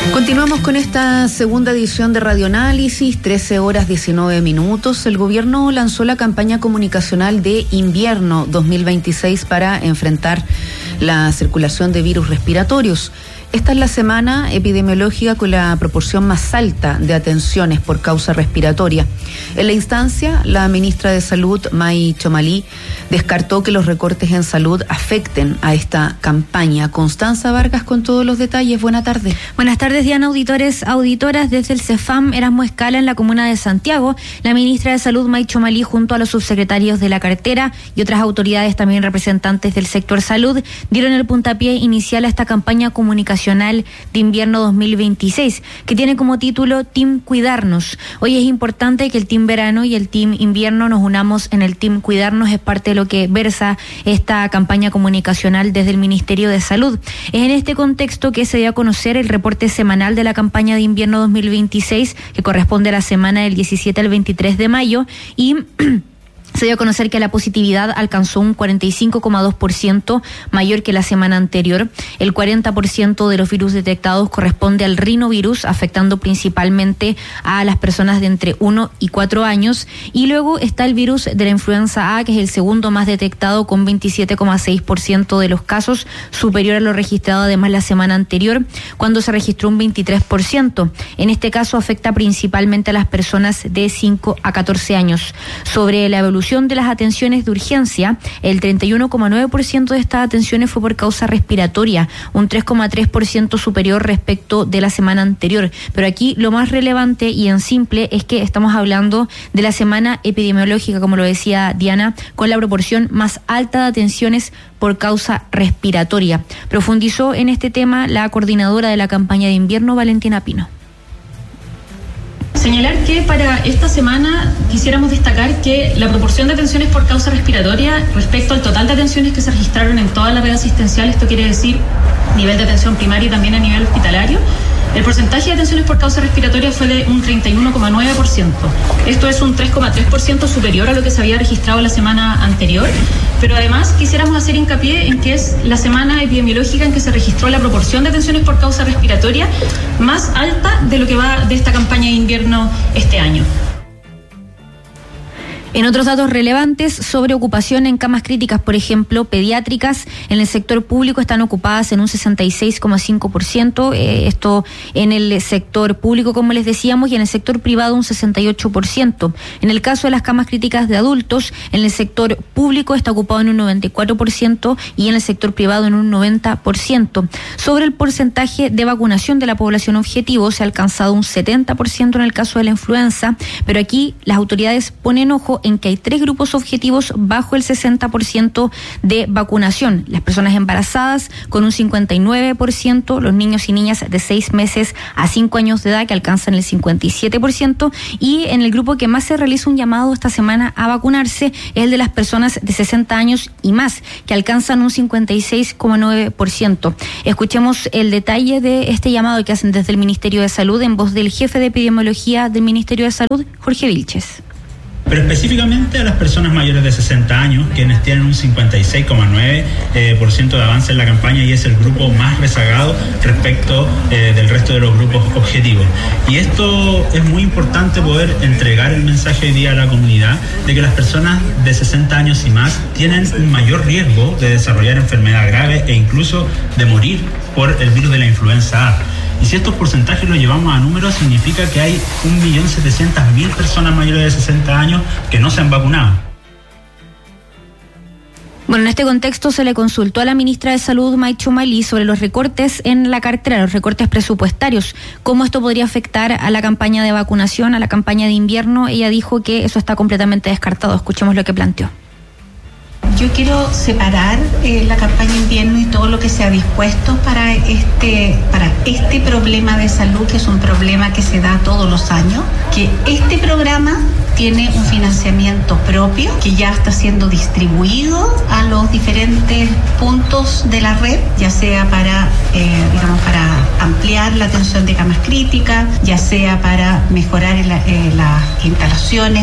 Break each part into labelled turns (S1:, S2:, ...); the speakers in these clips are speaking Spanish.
S1: Continuamos con esta segunda edición de Radioanálisis, 13:19. El gobierno lanzó la campaña comunicacional de invierno 2026 para enfrentar la circulación de virus respiratorios. Esta es la semana epidemiológica con la proporción más alta de atenciones por causa respiratoria. En la instancia, la ministra de Salud, May Chomali, descartó que los recortes en salud afecten a esta campaña. Constanza Vargas con todos los detalles. Buenas tardes.
S2: Buenas tardes, Diana. Auditores, auditoras, desde el CEFAM Erasmo Escala en la comuna de Santiago, la ministra de Salud, May Chomali, junto a los subsecretarios de la cartera y otras autoridades, también representantes del sector salud, dieron el puntapié inicial a esta campaña comunicacional de invierno 2026, que tiene como título Team Cuidarnos. Hoy es importante que el Team Verano y el Team Invierno nos unamos en el Team Cuidarnos, es parte de lo que versa esta campaña comunicacional desde el Ministerio de Salud. Es en este contexto que se dio a conocer el reporte semanal de la campaña de invierno 2026, que corresponde a la semana del 17 al 23 de mayo, y se dio a conocer que la positividad alcanzó un 45,2% mayor que la semana anterior. El 40% de los virus detectados corresponde al rinovirus, afectando principalmente a las personas de entre 1 y 4 años. Y luego está el virus de la influenza A, que es el segundo más detectado, con 27,6% de los casos, superior a lo registrado además la semana anterior, cuando se registró un 23%. En este caso afecta principalmente a las personas de 5 a 14 años. Sobre la evolución de las atenciones de urgencia, el 31,9% de estas atenciones fue por causa respiratoria, un 3,3% superior respecto de la semana anterior. Pero aquí lo más relevante y en simple es que estamos hablando de la semana epidemiológica, como lo decía Diana, con la proporción más alta de atenciones por causa respiratoria. Profundizó en este tema la coordinadora de la campaña de invierno, Valentina Pino.
S3: Señalar que para esta semana quisiéramos destacar que la proporción de atenciones por causa respiratoria respecto al total de atenciones que se registraron en toda la red asistencial, esto quiere decir nivel de atención primaria y también a nivel hospitalario, el porcentaje de atenciones por causa respiratoria fue de un 31,9%. Esto es un 3,3% superior a lo que se había registrado la semana anterior, pero además quisiéramos hacer hincapié en que es la semana epidemiológica en que se registró la proporción de atenciones por causa respiratoria más alta de lo que va de esta campaña de invierno este año.
S2: En otros datos relevantes, sobre ocupación en camas críticas, por ejemplo, pediátricas, en el sector público están ocupadas en un 66,5%, esto en el sector público, como les decíamos, y en el sector privado un 68%. En el caso de las camas críticas de adultos, en el sector público está ocupado en un 94% y en el sector privado en un 90%. Sobre el porcentaje de vacunación de la población objetivo, se ha alcanzado un 70% en el caso de la influenza, pero aquí las autoridades ponen ojo en que hay 3 grupos objetivos bajo el 60% de vacunación. Las personas embarazadas con un 59%, los niños y niñas de 6 meses a 5 años de edad que alcanzan el 57%, y en el grupo que más se realiza un llamado esta semana a vacunarse es el de las personas de 60 años y más, que alcanzan un 56,9%. Escuchemos el detalle de este llamado que hacen desde el Ministerio de Salud en voz del jefe de epidemiología del Ministerio de Salud, Jorge Vilches.
S4: Pero específicamente a las personas mayores de 60 años, quienes tienen un 56,9% de avance en la campaña, y es el grupo más rezagado respecto del resto de los grupos objetivos. Y esto es muy importante, poder entregar el mensaje hoy día a la comunidad de que las personas de 60 años y más tienen un mayor riesgo de desarrollar enfermedad grave e incluso de morir por el virus de la influenza A. Y si estos porcentajes los llevamos a números, significa que hay 1.700.000 personas mayores de 60 años que no se han vacunado.
S2: Bueno, en este contexto se le consultó a la ministra de Salud, May Chomali, sobre los recortes en la cartera, los recortes presupuestarios, cómo esto podría afectar a la campaña de vacunación, a la campaña de invierno. Ella dijo que eso está completamente descartado. Escuchemos lo que planteó.
S5: Yo quiero separar la campaña invierno y todo lo que se ha dispuesto para este problema de salud, que es un problema que se da todos los años, que este programa tiene un financiamiento propio que ya está siendo distribuido a los diferentes puntos de la red, ya sea para ampliar la atención de camas críticas, ya sea para mejorar las instalaciones,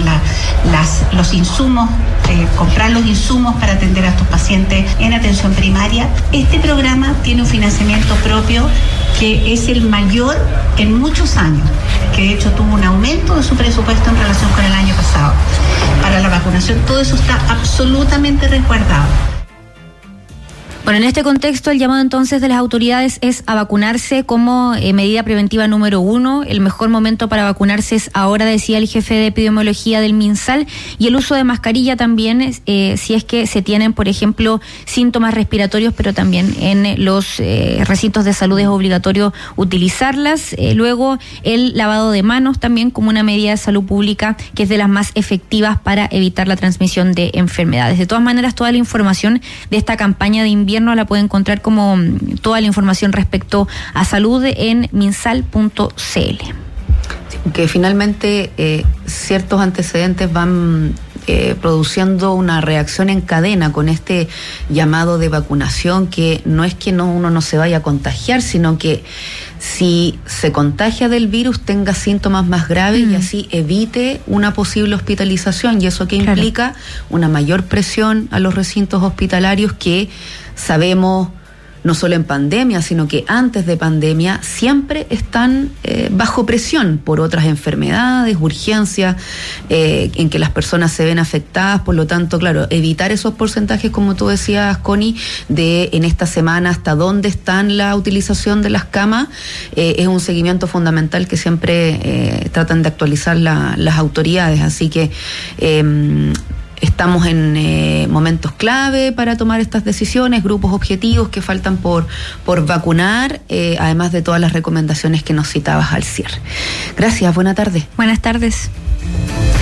S5: los insumos, comprar los insumos para atender a estos pacientes en atención primaria. Este programa tiene un financiamiento propio que es el mayor en muchos años, que de hecho tuvo un aumento de su presupuesto en relación con el año pasado. Para la vacunación todo eso está absolutamente resguardado.
S2: Bueno, en este contexto, el llamado entonces de las autoridades es a vacunarse como medida preventiva número 1. El mejor momento para vacunarse es ahora, decía el jefe de epidemiología del MinSal, y el uso de mascarilla también, si es que se tienen, por ejemplo, síntomas respiratorios, pero también en los recintos de salud es obligatorio utilizarlas. Luego, el lavado de manos también como una medida de salud pública que es de las más efectivas para evitar la transmisión de enfermedades. De todas maneras, toda la información de esta campaña de invierno la puede encontrar como toda la información respecto a salud en minsal.cl.
S1: Que finalmente ciertos antecedentes van produciendo una reacción en cadena con este llamado de vacunación, que no es que uno no se vaya a contagiar, sino que si se contagia del virus tenga síntomas más graves y así evite una posible hospitalización, y eso que implica una mayor presión a los recintos hospitalarios que sabemos no solo en pandemia, sino que antes de pandemia siempre están bajo presión por otras enfermedades, urgencias, en que las personas se ven afectadas. Por lo tanto, claro, evitar esos porcentajes, como tú decías, Connie, de en esta semana hasta dónde están la utilización de las camas, es un seguimiento fundamental que siempre tratan de actualizar las autoridades. Así que estamos en momentos clave para tomar estas decisiones, grupos objetivos que faltan por vacunar, además de todas las recomendaciones que nos citabas al cierre. Gracias, buena tarde.
S2: Buenas tardes.